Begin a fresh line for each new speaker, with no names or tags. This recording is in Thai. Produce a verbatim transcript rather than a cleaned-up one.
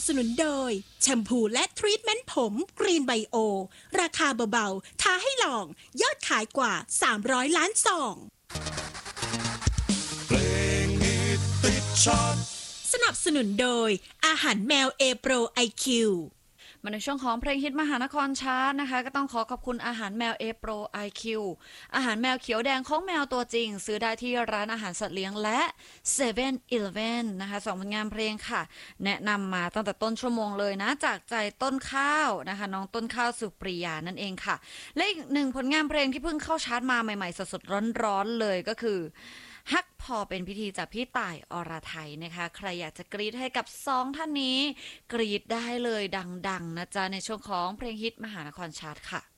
สนุนโดยแชมพูและทรีทเมนต์ผมกรีนไบโอราคาเบาๆท้าให้ลองยอดขายกว่าสามร้อยล้านซอง
เพลงฮิตติดชาร์ต
สนับสนุนโดยอาหารแมวเอโปรไอคิว
มาในช่วงของเพลงฮิตมหานครชาร์ตนะคะก็ต้องขอขอบคุณอาหารแมว A Pro ไอ คิว อาหารแมวเขียวแดงของแมวตัวจริงซื้อได้ที่ร้านอาหารสัตว์เลี้ยงและ เซเว่น อีเลฟเว่น นะคะสองผลงานเพลงค่ะแนะนำมาตั้งแต่ต้นชั่วโมงเลยนะจากใจต้นข้าวนะคะน้องต้นข้าวสุปริยานั่นเองค่ะและอีกหนึ่งผลงานเพลงที่เพิ่งเข้าชาร์ตมาใหม่ๆสดๆร้อนๆเลยก็คือฮักพอเป็นพิธีจากพี่ต่ายอรไทยนะคะใครอยากจะกรี๊ดให้กับสองท่านนี้กรี๊ดได้เลยดังๆนะจ๊ะในช่วงของเพลงฮิตมหานครชาร์ตค่ะ